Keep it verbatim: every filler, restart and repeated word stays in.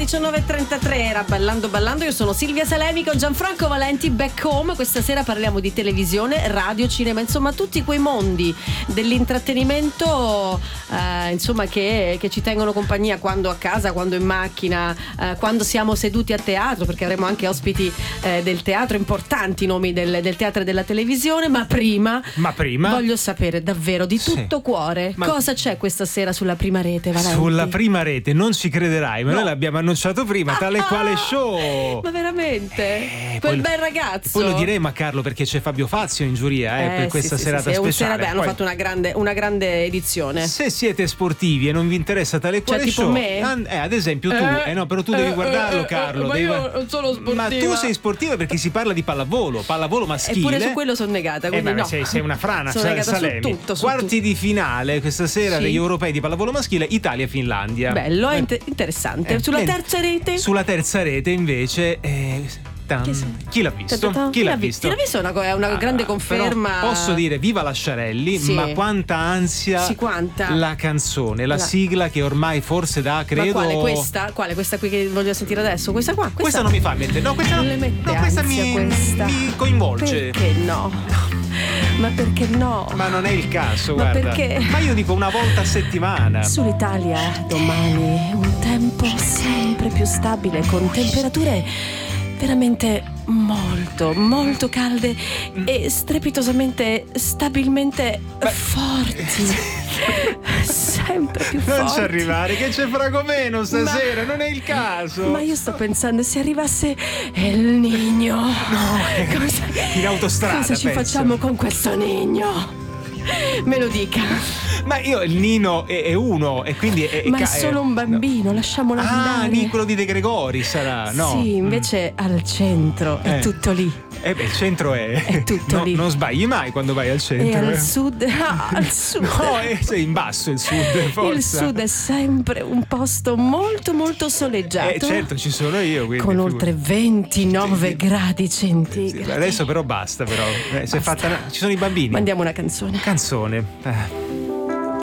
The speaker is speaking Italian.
diciannove e trentatré, era Ballando Ballando. Io sono Silvia Salemi con Gianfranco Valenti, back home. Questa sera parliamo di televisione, radio, cinema, insomma tutti quei mondi dell'intrattenimento eh, insomma che, che ci tengono compagnia quando a casa, quando in macchina, eh, quando siamo seduti a teatro, perché avremo anche ospiti eh, del teatro, importanti nomi del, del teatro e della televisione. Ma prima, ma prima voglio sapere davvero di tutto sì. cuore ma... cosa c'è questa sera sulla prima rete, Valenti? Sulla prima rete non ci crederai, ma no. noi l'abbiamo annunciato prima, tale ah, quale show. Ma veramente? Eh, Quel poi, bel ragazzo. Poi lo diremo a Carlo, perché c'è Fabio Fazio in giuria eh, eh, per questa sì, serata sì, sì, speciale. Sera, hanno poi, fatto una grande, una grande edizione. Se siete sportivi e non vi interessa tale cioè, quale tipo show, me? an- eh, ad esempio tu, eh, eh no, però tu devi eh, guardarlo, eh, Carlo. Eh, ma devi... io non sono sportiva. Ma tu sei sportiva perché si parla di pallavolo, pallavolo maschile. Eppure su quello sono negata, quindi eh, ma no. sei, sei una frana, sono negata Salemi. su tutto, su Quarti tutto. di finale questa sera sì. degli europei di pallavolo maschile, Italia-Finlandia. Bello, eh. inter- interessante. Eh, Sulla eh, terza rete? Sulla terza rete invece eh, Chi l'ha visto? Chi, Chi l'ha visto? visto? Chi l'ha visto è una, è una ah, grande conferma. Posso dire viva Lasciarelli, sì. ma quanta ansia sì, quanta. la canzone, la, la sigla che ormai forse da credo. Ma quale questa? Quale questa qui che voglio sentire adesso? Questa qua? Questa, questa non mi fa mente. No, questa non le mette no, questa ansia, mi, questa. mi coinvolge. Perché no? Ma perché no? Ma non è il caso, ma guarda. Perché? Ma io dico una volta a settimana. Sull'Italia domani un tempo sempre più stabile con temperature veramente molto, molto calde e strepitosamente, stabilmente Beh. forti. Sempre più forti. Non ci arrivare, che c'è Fragomeno stasera, ma, non è il caso. Ma io sto pensando, se arrivasse il Niño, no, cosa, in autostrada, cosa ci penso. facciamo con questo Niño? Me lo dica. Ma io il Nino è, è uno e quindi è, ma è ca- solo un bambino, no. lasciamolo ah, andare. Ah, Niccolo di De Gregori sarà, no? Sì, invece mm. al centro è eh. tutto lì. Eh beh, il centro è, è tutto no, lì. Non sbagli mai quando vai al centro. E al eh. sud, ah, al sud. No, è, sei in basso il sud, forza. Il sud è sempre un posto molto molto soleggiato. Eh, certo, ci sono io, quindi, con oltre ventinove sì, gradi centigradi. Sì, adesso però basta, però. Eh, basta. Fatta, ci sono i bambini. Mandiamo una canzone. Canzone. Eh.